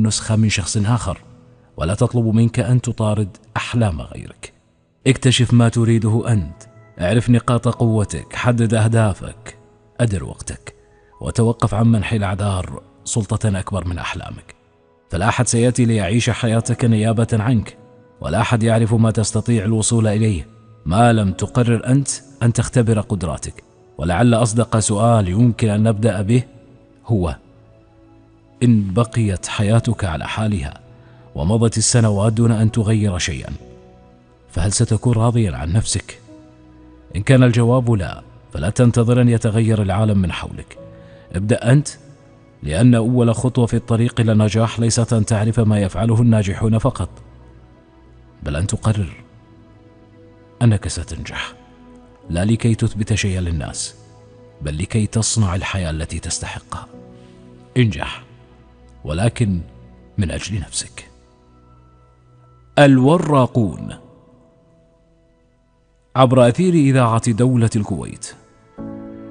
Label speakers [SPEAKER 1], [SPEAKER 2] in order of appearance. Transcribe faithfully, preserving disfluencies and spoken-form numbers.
[SPEAKER 1] نسخة من شخص آخر، ولا تطلب منك أن تطارد أحلام غيرك. اكتشف ما تريده أنت، اعرف نقاط قوتك، حدد أهدافك، أدر وقتك، وتوقف عن منح الأعذار سلطة أكبر من أحلامك. فلا أحد سيأتي ليعيش حياتك نيابة عنك، ولا أحد يعرف ما تستطيع الوصول إليه ما لم تقرر أنت أن تختبر قدراتك. ولعل أصدق سؤال يمكن أن نبدأ به هو: إن بقيت حياتك على حالها ومضت السنوات دون أن تغير شيئا، فهل ستكون راضيا عن نفسك؟ إن كان الجواب لا، فلا تنتظر أن يتغير العالم من حولك. ابدأ أنت، لأن أول خطوة في الطريق إلى النجاح ليست أن تعرف ما يفعله الناجحون فقط، بل أن تقرر أنك ستنجح، لا لكي تثبت شيئا للناس، بل لكي تصنع الحياة التي تستحقها. انجح، ولكن من أجل نفسك. الوراقون، عبر أثير إذاعة دولة الكويت.